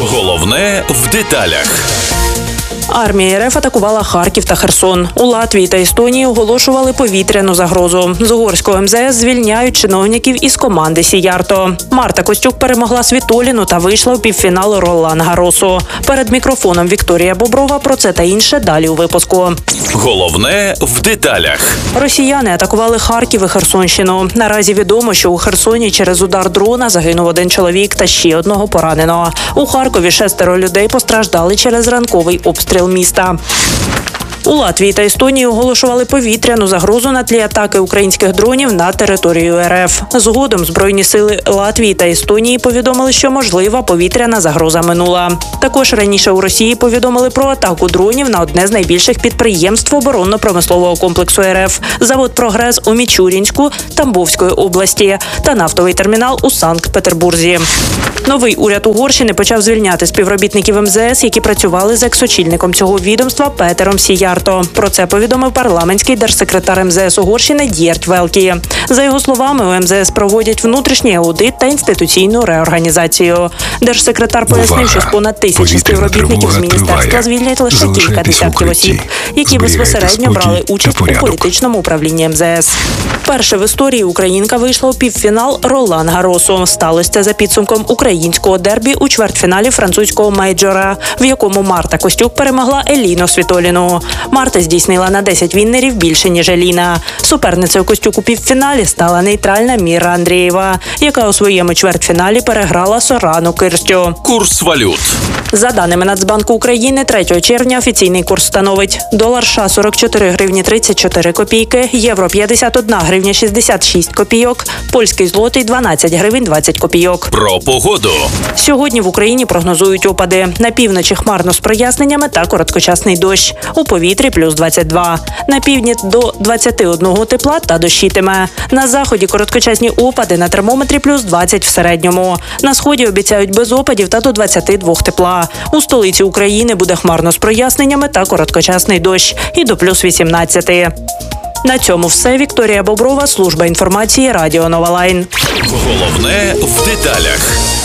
Головне в деталях. Армія РФ атакувала Харків та Херсон. У Латвії та Естонії оголошували повітряну загрозу. З угорського МЗС звільняють чиновників із команди «Сіярто». Марта Костюк перемогла Світоліну та вийшла у півфінал Ролан-Гаросу. Перед мікрофоном Вікторія Боброва. Про це та інше далі у випуску. Головне в деталях. Росіяни атакували Харків і Херсонщину. Наразі відомо, що у Херсоні через удар дрона загинув один чоловік та ще одного поранено. У Харкові 6 людей постраждали через ранковий обстріл міста. У Латвії та Естонії оголошували повітряну загрозу на тлі атаки українських дронів на територію РФ. Згодом Збройні сили Латвії та Естонії повідомили, що можлива повітряна загроза минула. Також раніше у Росії повідомили про атаку дронів на одне з найбільших підприємств оборонно-промислового комплексу РФ – завод «Прогрес» у Мічурінську, Тамбовської області та нафтовий термінал у Санкт-Петербурзі. Новий уряд Угорщини почав звільняти співробітників МЗС, які працювали з екс-очільником цього відомства Петером Сіярто. Про це повідомив парламентський держсекретар МЗС Угорщини Дєрть Велкі. За його словами, у МЗС проводять внутрішній аудит та інституційну реорганізацію. Держсекретар пояснив, що з понад 1000 співробітників з міністерства звільнять лише кілька десятків осіб, які безпосередньо брали участь у політичному управлінні МЗС. Перше в історії українка вийшла у півфінал Ролан-Гаросу. Сталося це за підсумком українського дербі у чвертьфіналі французького мейджора, в якому Марта Костюк перемогла Еліну Світоліну. Марта здійснила на 10 віннерів більше, ніж Еліна. Суперницею Костюк у півфіналі стала нейтральна Міра Андрієва, яка у своєму чвертьфіналі переграла Сорану Кирстю. Курс валют. За даними Нацбанку України, 3 червня офіційний курс становить: долар США – 44 гривні 34 копійки, євро – 51 гривня 66 копійок, польський злотий – 12 гривень 20 копійок. Про погоду. Сьогодні в Україні прогнозують опади. На півночі хмарно з проясненнями та короткочасний дощ. У повітрі плюс 22. На півдні до 21 тепла та дощитиме. На заході короткочасні опади, на термометрі плюс 20 в середньому. На сході обіцяють без опадів та до 22 тепла. У столиці України буде хмарно з проясненнями та короткочасний дощ. І до плюс 18. На цьому все. Вікторія Боброва, служба інформації Радіо Нова Лайн. Головне в деталях.